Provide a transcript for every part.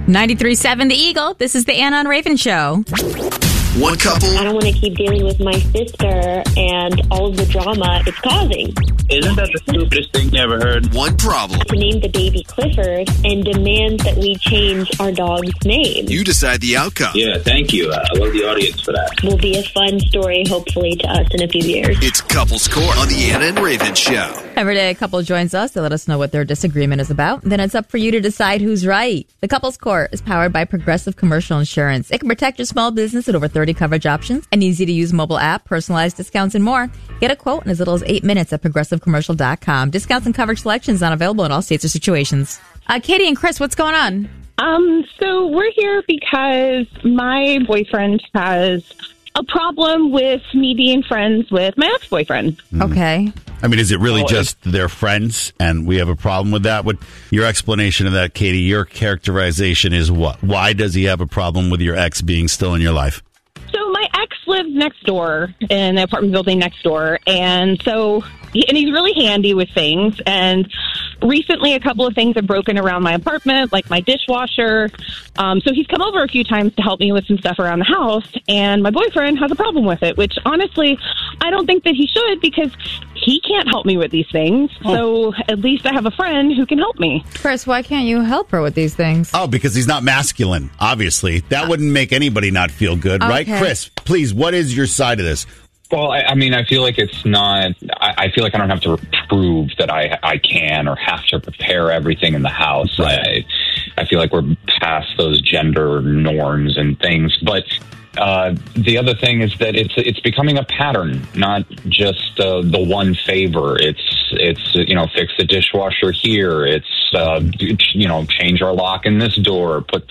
93.7 The Eagle. This is the Anna and Raven Show. One couple. I don't want to keep dealing with my sister and all of the drama it's causing. Isn't that the stupidest thing you ever heard? One problem. To name the baby Clifford and demand that we change our dog's name. You decide the outcome. Yeah, thank you. I love the audience for that. Will be a fun story, hopefully, to us in a few years. It's Couples Court on the Anna and Raven Show. Every day a couple joins us to let us know what their disagreement is about. Then it's up for you to decide who's right. The Couples Court is powered by Progressive Commercial Insurance. It can protect your small business at over 30 coverage options, an easy-to-use mobile app, personalized discounts, and more. Get a quote in as little as 8 minutes at progressivecommercial.com. Discounts and coverage selections not available in all states or situations. Katie and Chris, what's going on? So we're here because my boyfriend has a problem with me being friends with my ex-boyfriend. Okay. I mean, is it really just they're friends and we have a problem with that? What your explanation of that, Katie, your characterization is what? Why does he have a problem with your ex being still in your life? So my ex lives next door in the apartment building next door. And he's really handy with things. And recently a couple of things have broken around my apartment, like my dishwasher. So he's come over a few times to help me with some stuff around the house. And my boyfriend has a problem with it, which honestly, I don't think that he should because he can't help me with these things. So at least I have a friend who can help me. Chris, why can't you help her with these things? Oh, because he's not masculine, obviously. That wouldn't make anybody not feel good, right? Chris, please, what is your side of this? Well, I mean, I feel like it's not, I feel like I don't have to prove that I can or have to prepare everything in the house. Right. I feel like we're past those gender norms and things. But the other thing is that it's becoming a pattern, not just the one favor. It's fix the dishwasher here. It's change our lock in this door. Fix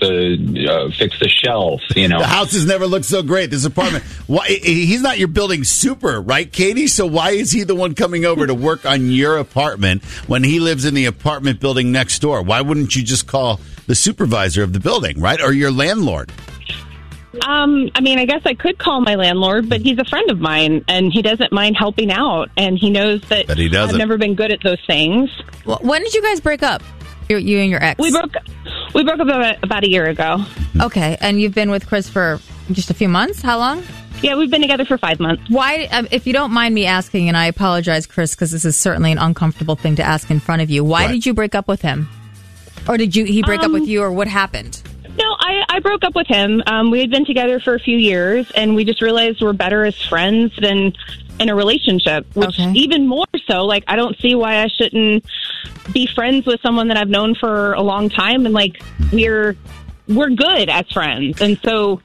the shelf. The house has never looked so great. This apartment. Why he's not your building super, right, Katie? So why is he the one coming over to work on your apartment when he lives in the apartment building next door? Why wouldn't you just call the supervisor of the building, right, or your landlord? I mean, I guess I could call my landlord, but he's a friend of mine, and he doesn't mind helping out, and he knows that he doesn't. I've never been good at those things. Well, when did you guys break up? You and your ex? We broke up about a year ago. Okay, and you've been with Chris for just a few months? How long? Yeah, we've been together for 5 months. Why, if you don't mind me asking, and I apologize, Chris, because this is certainly an uncomfortable thing to ask in front of you, why did you break up with him? Or did he break up with you, or what happened? No, I broke up with him. We had been together for a few years, and we just realized we're better as friends than in a relationship, which even more so, like, I don't see why I shouldn't be friends with someone that I've known for a long time, and, like, we're good as friends. And so,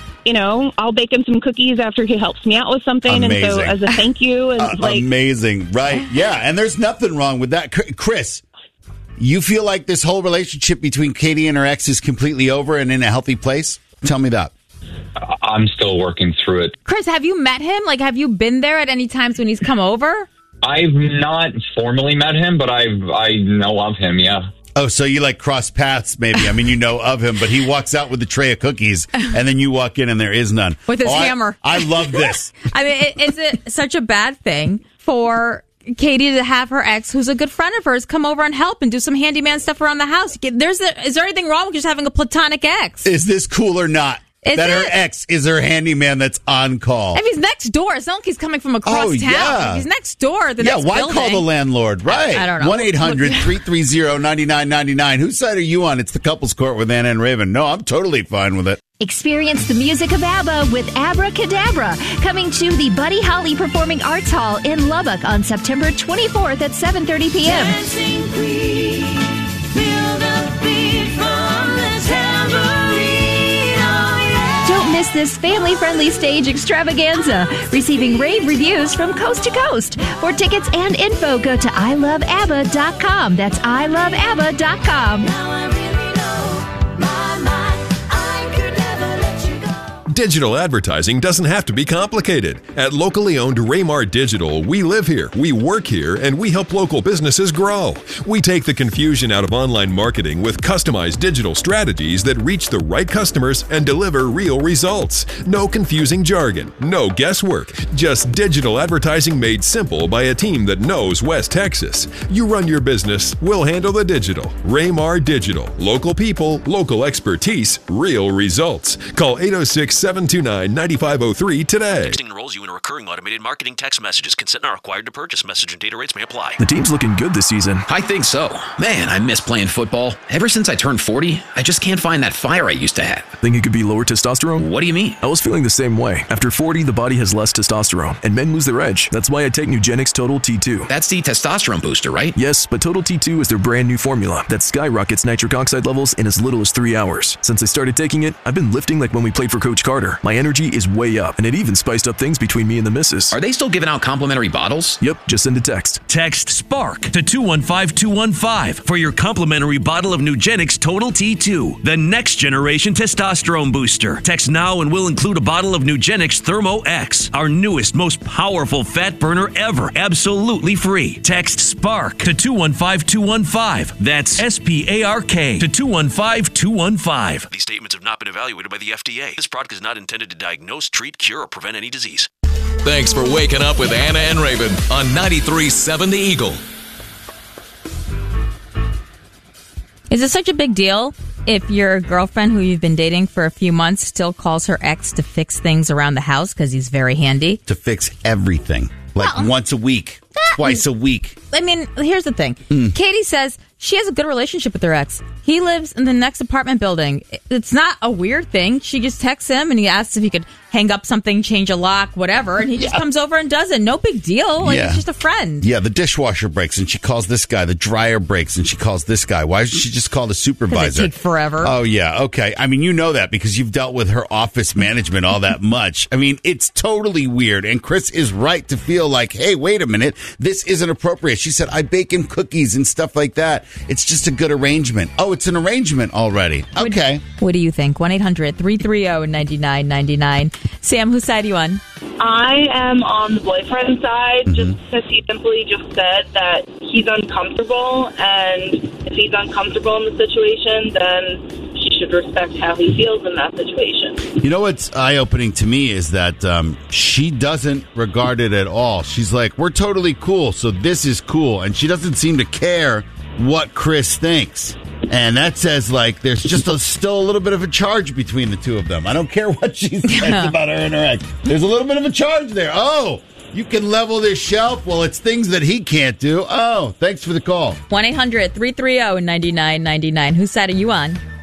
I'll bake him some cookies after he helps me out with something. Amazing. And so as a thank you. And amazing, right? Yeah, and there's nothing wrong with that. Chris, you feel like this whole relationship between Katie and her ex is completely over and in a healthy place? Tell me that. I'm still working through it. Chris, have you met him? Like, have you been there at any times when he's come over? I've not formally met him, but I know of him, yeah. Oh, so you like cross paths, maybe. I mean, you know of him, but he walks out with a tray of cookies, and then you walk in and there is none. With his hammer. I love this. I mean, is it such a bad thing for Katie to have her ex, who's a good friend of hers, come over and help and do some handyman stuff around the house? Is there anything wrong with just having a platonic ex? Is this cool or not? Her ex is her handyman that's on call. If he's next door, it's not like he's coming from across town. Yeah. If he's next door, the next why building. call the landlord? Right. I don't know. 1-800-330-9999. Whose side are you on? It's the Couples Court with Anna and Raven. No, I'm totally fine with it. Experience the music of ABBA with Abracadabra, coming to the Buddy Holly Performing Arts Hall in Lubbock on September 24th at 7:30 p.m. Dancing Queen, feel the beat from the tambourine, oh yeah. Don't miss this family-friendly stage extravaganza, receiving rave reviews from coast to coast. For tickets and info, go to iloveabba.com. That's iloveabba.com. Now I really know, my, I could never let you go. Digital advertising doesn't have to be complicated. At locally owned Raymar Digital, we live here, we work here, and we help local businesses grow. We take the confusion out of online marketing with customized digital strategies that reach the right customers and deliver real results. No confusing jargon, no guesswork, just digital advertising made simple by a team that knows West Texas. You run your business, we'll handle the digital. Raymar Digital. Local people, local expertise, real results. Call 806-729-9503 today. Texting enrolls you in a recurring automated marketing text messages. Consent not required to purchase. Message and data rates may apply. The team's looking good this season. I think so. Man, I miss playing football. Ever since I turned 40, I just can't find that fire I used to have. Think it could be lower testosterone? What do you mean? I was feeling the same way. After 40, the body has less testosterone, and men lose their edge. That's why I take Nugenix Total T2. That's the testosterone booster, right? Yes, but Total T2 is their brand new formula that skyrockets nitric oxide levels in as little as 3 hours. Since I started taking it, I've been lifting like when we played for Coach Carter. My energy is way up, and it even spiced up things between me and the missus. Are they still giving out complimentary bottles? Yep, just send a text. Text SPARK to 215-215 for your complimentary bottle of Nugenix Total T2, the next generation testosterone booster. Text now and we'll include a bottle of Nugenix Thermo X, our newest, most powerful fat burner ever, absolutely free. Text SPARK to 215-215. That's SPARK to 215-215. These statements have not been evaluated by the FDA. This product is not intended to diagnose, treat, cure, or prevent any disease. Thanks for waking up with Anna and Raven on 93.7 The Eagle. Is it such a big deal if your girlfriend who you've been dating for a few months still calls her ex to fix things around the house because he's very handy? To fix everything. Like once a week, twice a week. I mean, here's the thing. Katie says she has a good relationship with her ex. He lives in the next apartment building. It's not a weird thing. She just texts him and he asks if he could hang up something, change a lock, whatever. And he just comes over and does it. No big deal. Like, it's just a friend. Yeah, the dishwasher breaks and she calls this guy. The dryer breaks and she calls this guy. Why doesn't she just call the supervisor? It take forever. Oh, yeah. Okay. I mean, you know that because you've dealt with her office management all that much. I mean, it's totally weird. And Chris is right to feel like, hey, wait a minute. This isn't appropriate. She said, I bake him cookies and stuff like that. It's just a good arrangement. Oh, it's an arrangement already. Okay. What do you think? 1-800-330-9999. Sam, whose side are you on? I am on the boyfriend side just because he simply just said that he's uncomfortable, and if he's uncomfortable in the situation, then she should respect how he feels in that situation. You know what's eye-opening to me is that she doesn't regard it at all. She's like, we're totally cool, so this is cool. And she doesn't seem to care what Chris thinks. And that says, like, there's just still a little bit of a charge between the two of them. I don't care what she says about her and her ex. There's a little bit of a charge there. Oh, you can level this shelf? Well, it's things that he can't do. Oh, thanks for the call. 1-800-330-9999. Whose side are you on?